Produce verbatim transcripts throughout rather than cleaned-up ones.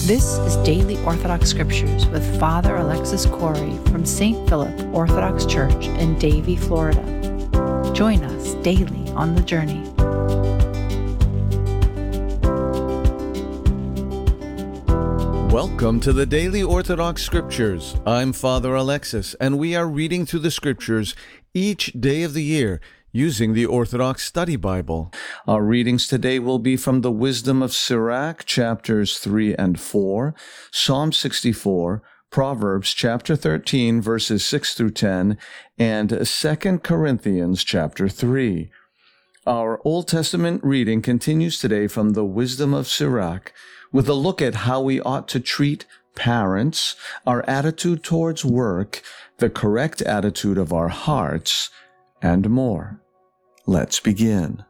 This is Daily Orthodox Scriptures with Father Alexis Corey from Saint Philip Orthodox Church in Davie, Florida. Join us daily on the journey. Welcome to the Daily Orthodox Scriptures. I'm Father Alexis, and we are reading through the Scriptures each day of the year using the Orthodox Study Bible. Our readings today will be from the Wisdom of Sirach, chapters three and four, Psalm sixty-four, Proverbs chapter thirteen, verses six through ten, and Second Corinthians chapter three. Our Old Testament reading continues today from the Wisdom of Sirach, with a look at how we ought to treat parents, our attitude towards work, the correct attitude of our hearts, and more. Let's begin.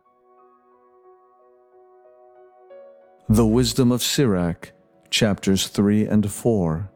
The Wisdom of Sirach, chapters three and four.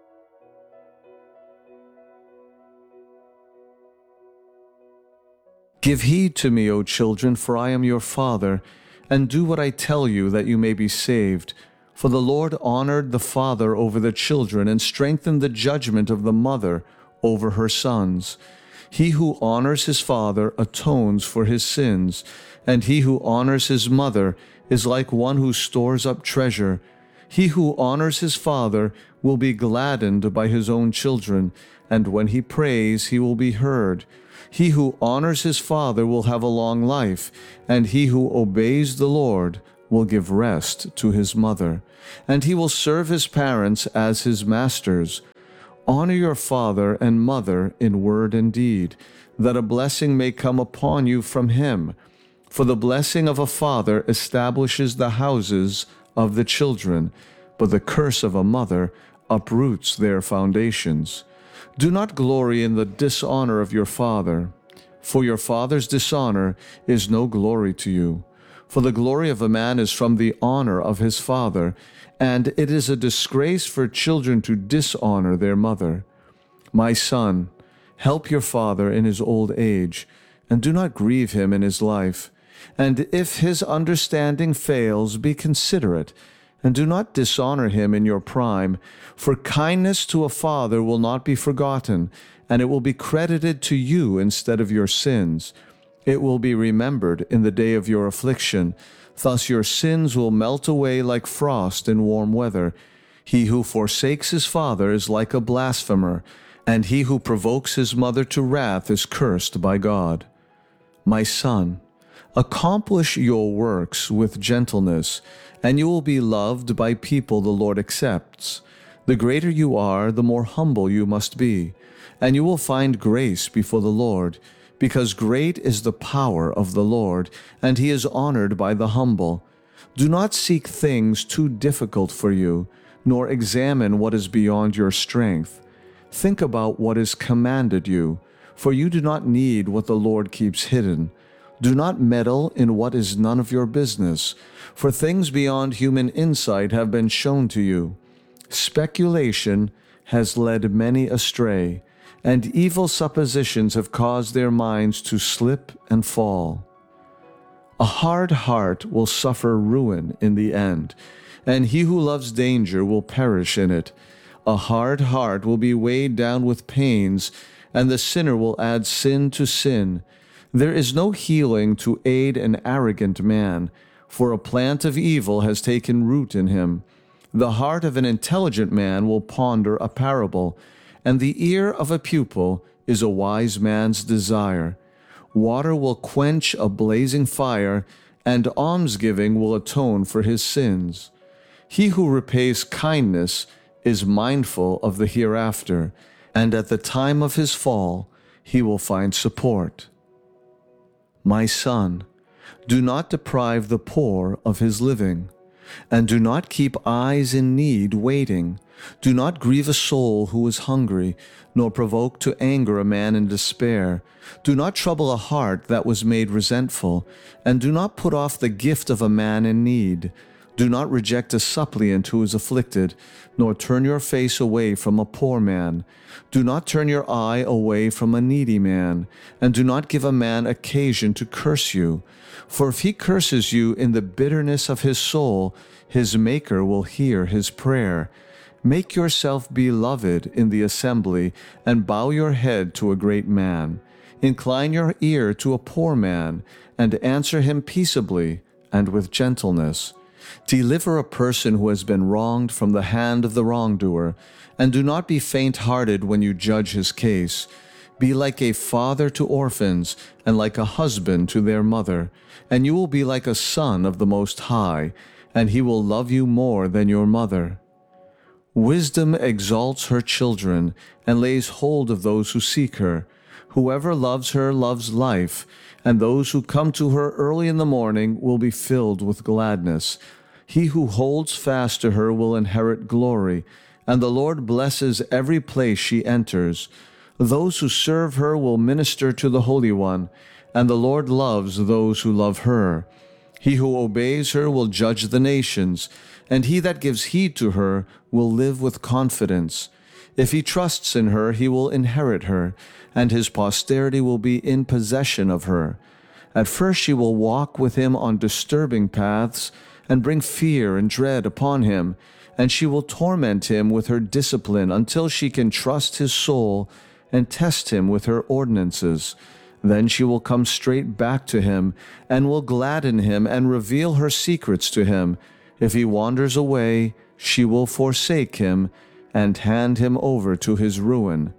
Give heed to me, O children, for I am your father, and do what I tell you, that you may be saved. For the Lord honored the father over the children, and strengthened the judgment of the mother over her sons. He who honors his father atones for his sins, and he who honors his mother is like one who stores up treasure. He who honors his father will be gladdened by his own children, and when he prays, he will be heard. He who honors his father will have a long life, and he who obeys the Lord will give rest to his mother, and he will serve his parents as his masters. Honor your father and mother in word and deed, that a blessing may come upon you from him. For the blessing of a father establishes the houses of the children, but the curse of a mother uproots their foundations. Do not glory in the dishonor of your father, for your father's dishonor is no glory to you. For the glory of a man is from the honor of his father, and it is a disgrace for children to dishonor their mother. My son, help your father in his old age, and do not grieve him in his life. And if his understanding fails, be considerate, and do not dishonor him in your prime. For kindness to a father will not be forgotten, and it will be credited to you instead of your sins. It will be remembered in the day of your affliction. Thus your sins will melt away like frost in warm weather. He who forsakes his father is like a blasphemer, and he who provokes his mother to wrath is cursed by God. My son, accomplish your works with gentleness, and you will be loved by people the Lord accepts. The greater you are, the more humble you must be, and you will find grace before the Lord. Because great is the power of the Lord, and he is honored by the humble. Do not seek things too difficult for you, nor examine what is beyond your strength. Think about what is commanded you, for you do not need what the Lord keeps hidden. Do not meddle in what is none of your business, for things beyond human insight have been shown to you. Speculation has led many astray, and evil suppositions have caused their minds to slip and fall. A hard heart will suffer ruin in the end, and he who loves danger will perish in it. A hard heart will be weighed down with pains, and the sinner will add sin to sin. There is no healing to aid an arrogant man, for a plant of evil has taken root in him. The heart of an intelligent man will ponder a parable, and the ear of a pupil is a wise man's desire. Water will quench a blazing fire, and almsgiving will atone for his sins. He who repays kindness is mindful of the hereafter, and at the time of his fall he will find support. My son, do not deprive the poor of his living, and do not keep eyes in need waiting. Do not grieve a soul who is hungry, nor provoke to anger a man in despair. Do not trouble a heart that was made resentful, and do not put off the gift of a man in need. Do not reject a suppliant who is afflicted, nor turn your face away from a poor man. Do not turn your eye away from a needy man, and do not give a man occasion to curse you. For if he curses you in the bitterness of his soul, his Maker will hear his prayer. Make yourself beloved in the assembly, and bow your head to a great man. Incline your ear to a poor man, and answer him peaceably and with gentleness. Deliver a person who has been wronged from the hand of the wrongdoer, and do not be faint-hearted when you judge his case. Be like a father to orphans, and like a husband to their mother, and you will be like a son of the Most High, and he will love you more than your mother. Wisdom exalts her children, and lays hold of those who seek her. Whoever loves her loves life, and those who come to her early in the morning will be filled with gladness. He who holds fast to her will inherit glory, and the Lord blesses every place she enters. Those who serve her will minister to the Holy One, and the Lord loves those who love her. He who obeys her will judge the nations, and he that gives heed to her will live with confidence. If he trusts in her, he will inherit her, and his posterity will be in possession of her. At first she will walk with him on disturbing paths, and bring fear and dread upon him, and she will torment him with her discipline until she can trust his soul and test him with her ordinances. Then she will come straight back to him, and will gladden him and reveal her secrets to him. If he wanders away, she will forsake him, and hand him over to his ruin.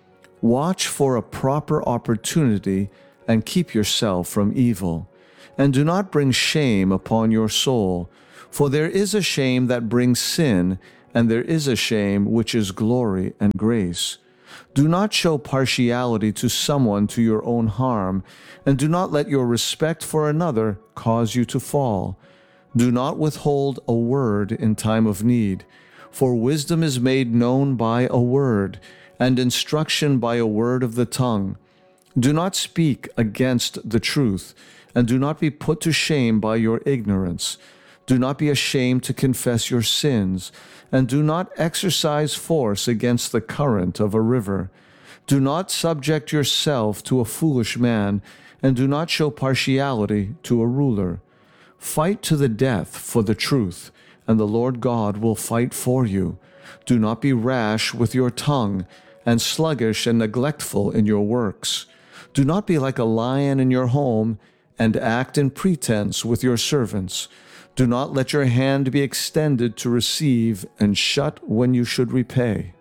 Watch for a proper opportunity, and keep yourself from evil. And do not bring shame upon your soul, for there is a shame that brings sin, and there is a shame which is glory and grace. Do not show partiality to someone to your own harm, and do not let your respect for another cause you to fall. Do not withhold a word in time of need, for wisdom is made known by a word, and instruction by a word of the tongue. Do not speak against the truth, and do not be put to shame by your ignorance. Do not be ashamed to confess your sins, and do not exercise force against the current of a river. Do not subject yourself to a foolish man, and do not show partiality to a ruler. Fight to the death for the truth, and the Lord God will fight for you. Do not be rash with your tongue, and sluggish and neglectful in your works. Do not be like a lion in your home, and act in pretense with your servants. Do not let your hand be extended to receive, and shut when you should repay.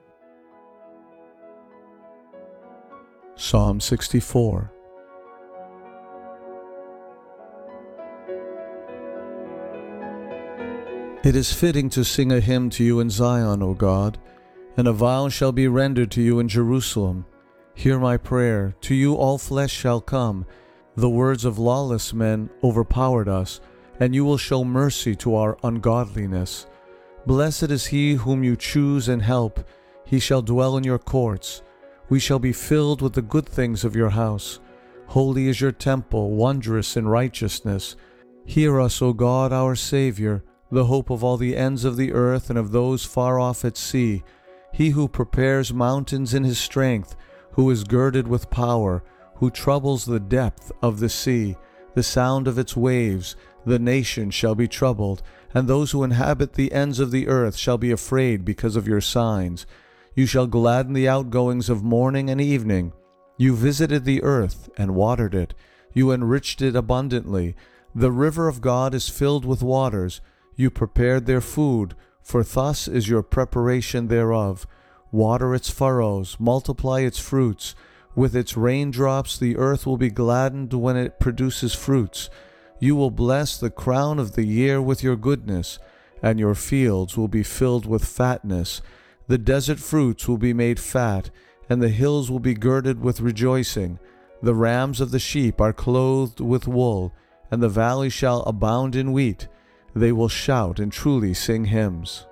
Psalm sixty-four. It is fitting to sing a hymn to you in Zion, O God, and a vow shall be rendered to you in Jerusalem. Hear my prayer, to you all flesh shall come. The words of lawless men overpowered us, and you will show mercy to our ungodliness. Blessed is he whom you choose and help. He shall dwell in your courts. We shall be filled with the good things of your house. Holy is your temple, wondrous in righteousness. Hear us, O God, our Savior, the hope of all the ends of the earth and of those far off at sea. He who prepares mountains in his strength, who is girded with power, who troubles the depth of the sea, the sound of its waves. The nation shall be troubled, and those who inhabit the ends of the earth shall be afraid because of your signs. You shall gladden the outgoings of morning and evening. You visited the earth and watered it. You enriched it abundantly. The river of God is filled with waters. You prepared their food, for thus is your preparation thereof. Water its furrows, multiply its fruits. With its raindrops the earth will be gladdened when it produces fruits. You will bless the crown of the year with your goodness, and your fields will be filled with fatness. The desert fruits will be made fat, and the hills will be girded with rejoicing. The rams of the sheep are clothed with wool, and the valley shall abound in wheat. They will shout and truly sing hymns.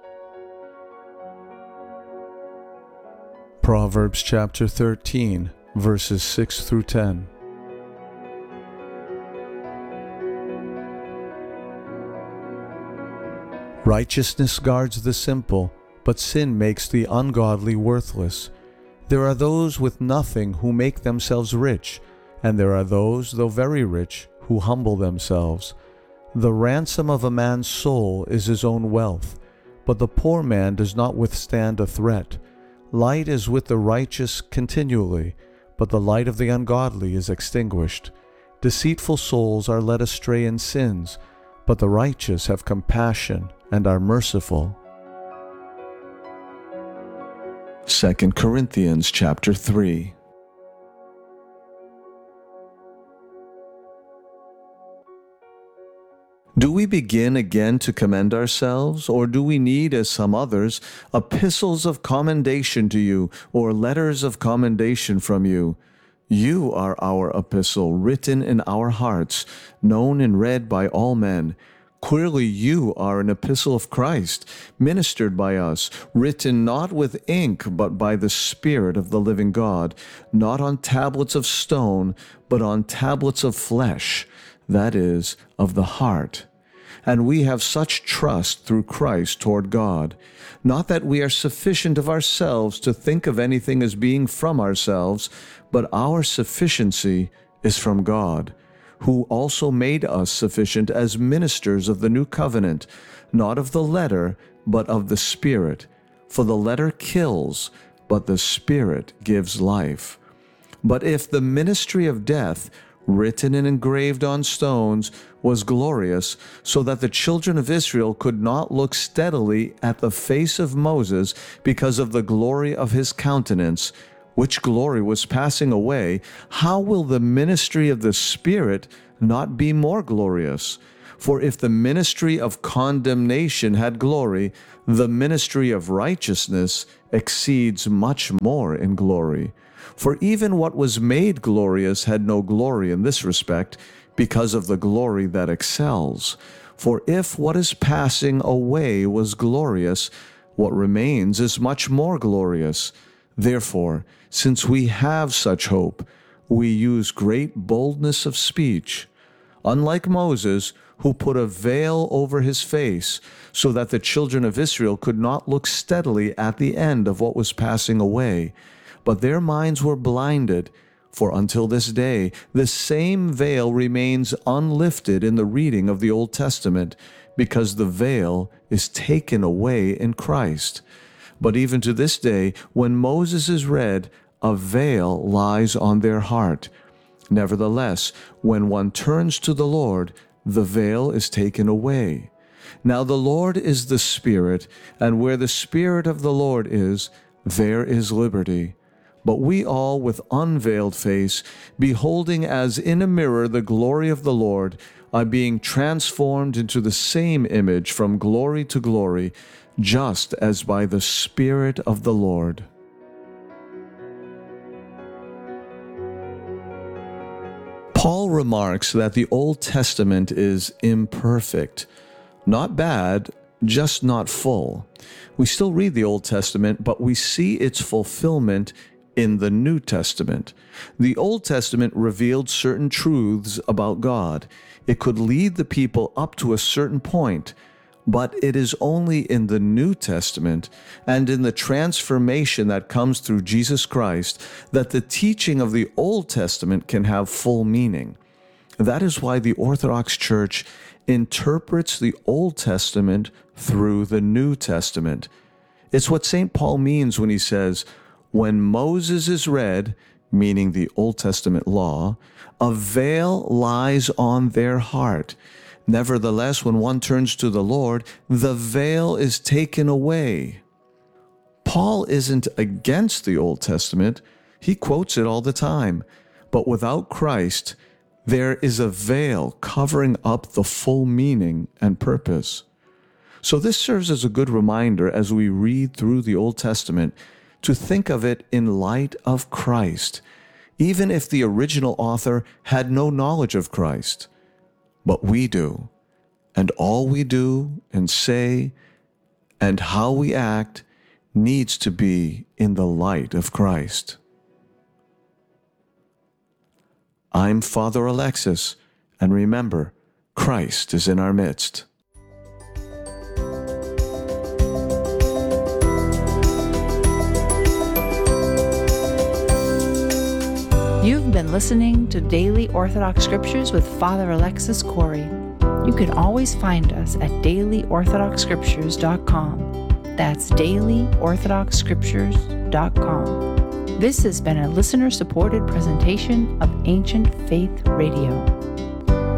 Proverbs chapter thirteen, verses six through ten. Righteousness guards the simple, but sin makes the ungodly worthless. There are those with nothing who make themselves rich, and there are those, though very rich, who humble themselves. The ransom of a man's soul is his own wealth, but the poor man does not withstand a threat. Light is with the righteous continually, but the light of the ungodly is extinguished. Deceitful souls are led astray in sins, but the righteous have compassion and are merciful. Second Corinthians chapter three. Do we begin again to commend ourselves, or do we need, as some others, epistles of commendation to you, or letters of commendation from you? You are our epistle, written in our hearts, known and read by all men. Clearly you are an epistle of Christ, ministered by us, written not with ink, but by the Spirit of the living God, not on tablets of stone, but on tablets of flesh, that is, of the heart. And we have such trust through Christ toward God. Not that we are sufficient of ourselves to think of anything as being from ourselves, but our sufficiency is from God, who also made us sufficient as ministers of the new covenant, not of the letter, but of the Spirit. For the letter kills, but the Spirit gives life. But if the ministry of death, written and engraved on stones, was glorious, so that the children of Israel could not look steadily at the face of Moses because of the glory of his countenance, which glory was passing away, how will the ministry of the Spirit not be more glorious? For if the ministry of condemnation had glory, the ministry of righteousness exceeds much more in glory. For even what was made glorious had no glory in this respect, because of the glory that excels. For if what is passing away was glorious, what remains is much more glorious. Therefore, since we have such hope, we use great boldness of speech. Unlike Moses, who put a veil over his face, so that the children of Israel could not look steadily at the end of what was passing away, but their minds were blinded. For until this day, the same veil remains unlifted in the reading of the Old Testament, because the veil is taken away in Christ. But even to this day, when Moses is read, a veil lies on their heart. Nevertheless, when one turns to the Lord, the veil is taken away. Now the Lord is the Spirit, and where the Spirit of the Lord is, there is liberty. But we all, with unveiled face, beholding as in a mirror the glory of the Lord, are being transformed into the same image from glory to glory, just as by the Spirit of the Lord. Paul remarks that the Old Testament is imperfect, not bad, just not full. We still read the Old Testament, but we see its fulfillment in the New Testament. The Old Testament revealed certain truths about God. It could lead the people up to a certain point, but it is only in the New Testament and in the transformation that comes through Jesus Christ that the teaching of the Old Testament can have full meaning. That is why the Orthodox Church interprets the Old Testament through the New Testament. It's what Saint Paul means when he says, when Moses is read, meaning the Old Testament law, a veil lies on their heart. Nevertheless, when one turns to the Lord, the veil is taken away. Paul isn't against the Old Testament. He quotes it all the time. But without Christ, there is a veil covering up the full meaning and purpose. So this serves as a good reminder as we read through the Old Testament to think of it in light of Christ, even if the original author had no knowledge of Christ. But we do, and all we do and say and how we act needs to be in the light of Christ. I'm Father Alexis, and remember, Christ is in our midst. been listening to Daily Orthodox Scriptures with Father Alexis Corey. You can always find us at daily orthodox scriptures dot com. That's daily orthodox scriptures dot com. This has been a listener-supported presentation of Ancient Faith Radio.